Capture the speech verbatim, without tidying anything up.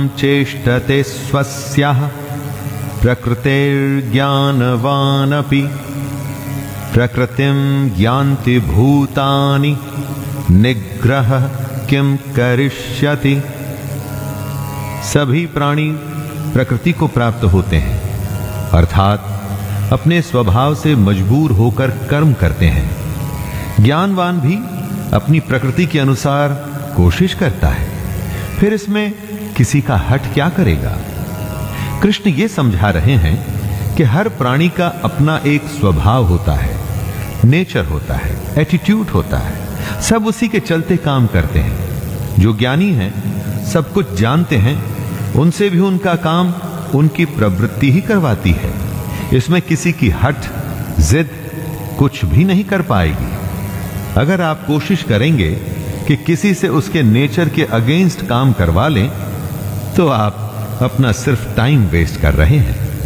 चेष्टते स्वस्याः प्रकृतेर्ज्ञानवानपि प्रकृतिं ज्ञान्ति भूतानि निग्रह किं करिष्यति। सभी प्राणी प्रकृति को प्राप्त होते हैं, अर्थात अपने स्वभाव से मजबूर होकर कर्म करते हैं। ज्ञानवान भी अपनी प्रकृति के अनुसार कोशिश करता है, फिर इसमें किसी का हठ क्या करेगा। कृष्ण ये समझा रहे हैं कि हर प्राणी का अपना एक स्वभाव होता है, नेचर होता है, एटीट्यूड होता है। सब उसी के चलते काम करते हैं। जो ज्ञानी हैं, सब कुछ जानते हैं, उनसे भी उनका काम उनकी प्रवृत्ति ही करवाती है। इसमें किसी की हठ, जिद कुछ भी नहीं कर पाएगी। अगर आप कोशिश करेंगे कि किसी से उसके नेचर के अगेंस्ट काम करवा लें, तो आप अपना सिर्फ टाइम वेस्ट कर रहे हैं।